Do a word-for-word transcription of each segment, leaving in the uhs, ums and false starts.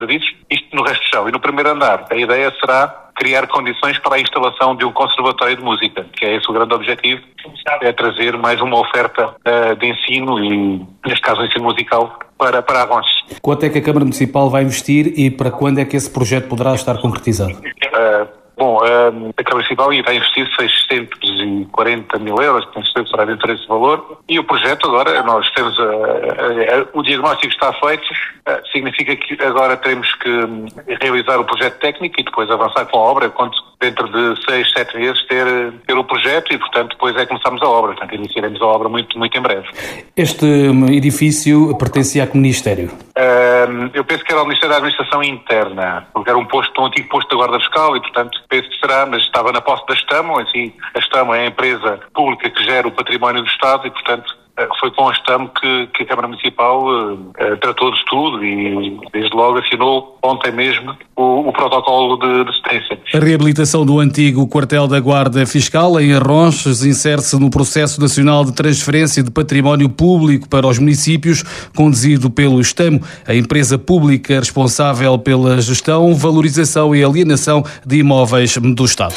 serviços, isto no resto do chão. E no primeiro andar, a ideia será criar condições para a instalação de um conservatório de música, que é esse o grande objetivo, é trazer mais uma oferta uh, de ensino e, neste caso, ensino musical para, para Avãoes. Quanto é que a Câmara Municipal vai investir e para quando é que esse projeto poderá estar concretizado? Uh, bom, uh, a Câmara Municipal vai investir seiscentos e quarenta mil euros, tem certeza será dentro desse valor, e o projeto agora, nós temos, uh, uh, uh, o diagnóstico está feito, uh, significa que agora temos que um, realizar o projeto técnico e depois avançar com a obra, quando dentro de seis, sete meses ter, ter o projeto e, portanto, depois é que começamos a obra, portanto, iniciaremos a obra muito, muito em breve. Este edifício pertencia a que Ministério? Uh, eu penso que era o Ministério da Administração Interna, porque era um posto, um antigo posto da Guarda Fiscal e, portanto, penso que será, mas estava na posse da Estamo, assim, a Estamo é a empresa pública que gera o património do Estado e, portanto, foi com a Estamo que, que a Câmara Municipal uh, uh, tratou de tudo e, desde logo, assinou ontem mesmo o, o protocolo de, de cedência. A reabilitação do antigo quartel da Guarda Fiscal em Arronches insere-se no processo nacional de transferência de património público para os municípios, conduzido pelo Estamo, a empresa pública responsável pela gestão, valorização e alienação de imóveis do Estado.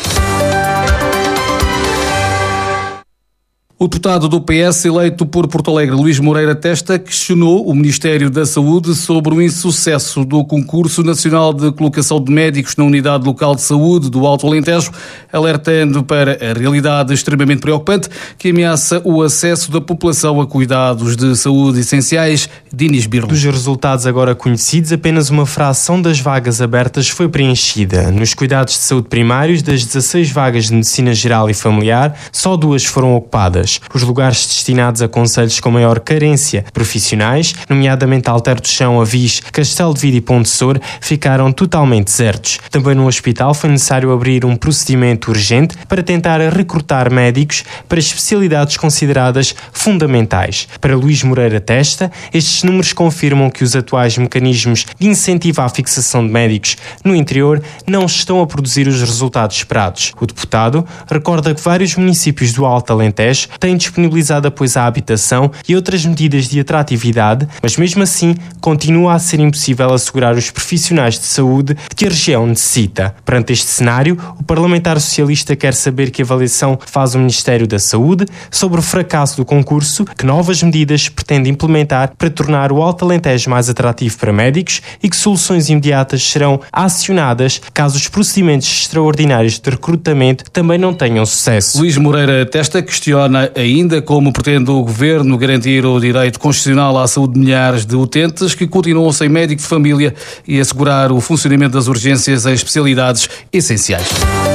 O deputado do P S eleito por Porto Alegre, Luís Moreira Testa, questionou o Ministério da Saúde sobre o insucesso do Concurso Nacional de Colocação de Médicos na Unidade Local de Saúde do Alto Alentejo, alertando para a realidade extremamente preocupante que ameaça o acesso da população a cuidados de saúde essenciais. Dinis Birlo. Dos resultados agora conhecidos, apenas uma fração das vagas abertas foi preenchida. Nos cuidados de saúde primários, das dezasseis vagas de Medicina Geral e Familiar, só duas foram ocupadas. Os lugares destinados a concelhos com maior carência de profissionais, nomeadamente Alter do Chão, Avis, Castelo de Vide e Ponte Sor, ficaram totalmente desertos. Também no hospital foi necessário abrir um procedimento urgente para tentar recrutar médicos para especialidades consideradas fundamentais. Para Luís Moreira Testa, estes números confirmam que os atuais mecanismos de incentivo à fixação de médicos no interior não estão a produzir os resultados esperados. O deputado recorda que vários municípios do Alto Alentejo têm disponibilizado apoios à habitação e outras medidas de atratividade, mas mesmo assim continua a ser impossível assegurar os profissionais de saúde de que a região necessita. Perante este cenário, o parlamentar socialista quer saber que avaliação faz o Ministério da Saúde sobre o fracasso do concurso, que novas medidas pretende implementar para tornar o Alto Alentejo mais atrativo para médicos e que soluções imediatas serão acionadas caso os procedimentos extraordinários de recrutamento também não tenham sucesso. Luís Moreira Testa questiona ainda como pretende o Governo garantir o direito constitucional à saúde de milhares de utentes que continuam sem médico de família e assegurar o funcionamento das urgências em especialidades essenciais.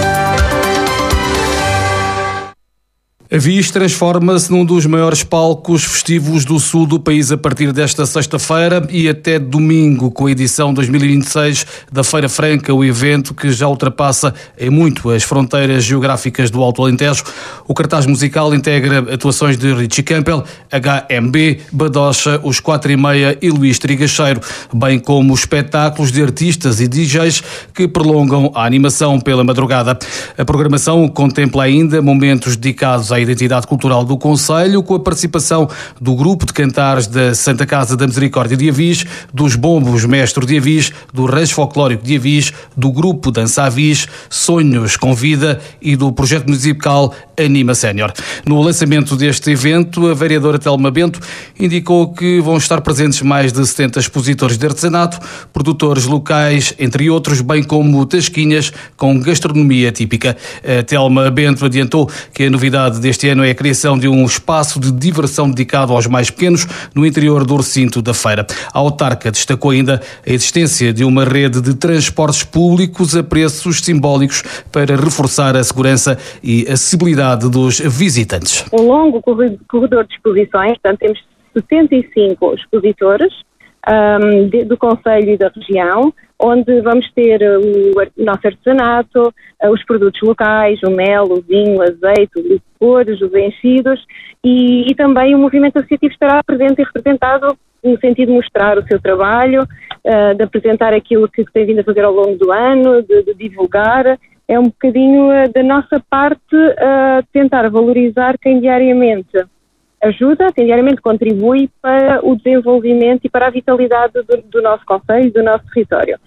A Avis transforma-se num dos maiores palcos festivos do sul do país a partir desta sexta-feira e até domingo, com a edição dois mil e vinte e seis da Feira Franca, o evento que já ultrapassa em muito as fronteiras geográficas do Alto Alentejo. O cartaz musical integra atuações de Richie Campbell, H M B, Badocha, Os Quatro e Meia e Luís Trigacheiro, bem como espetáculos de artistas e D Js que prolongam a animação pela madrugada. A programação contempla ainda momentos dedicados à identidade cultural do concelho, com a participação do grupo de cantares da Santa Casa da Misericórdia de Avis, dos Bombos Mestre de Avis, do Rancho Folclórico de Avis, do grupo Dança Avis, Sonhos com Vida e do projeto musical Anima Sénior. No lançamento deste evento, a vereadora Telma Bento indicou que vão estar presentes mais de setenta expositores de artesanato, produtores locais, entre outros, bem como tasquinhas com gastronomia típica. A Telma Bento adiantou que a novidade deste ano é a criação de um espaço de diversão dedicado aos mais pequenos no interior do recinto da feira. A autarca destacou ainda a existência de uma rede de transportes públicos a preços simbólicos para reforçar a segurança e a acessibilidade dos visitantes. Um longo corredor de exposições, portanto temos setenta e cinco expositores um, de, do concelho e da região, onde vamos ter o, o nosso artesanato, os produtos locais, o mel, o vinho, o azeite, os licores, os enchidos e, e também o movimento associativo estará presente e representado no sentido de mostrar o seu trabalho, uh, de apresentar aquilo que tem vindo a fazer ao longo do ano, de, de divulgar. É um bocadinho uh, da nossa parte uh, tentar valorizar quem diariamente ajuda, quem diariamente contribui para o desenvolvimento e para a vitalidade do, do nosso concelho, do nosso território.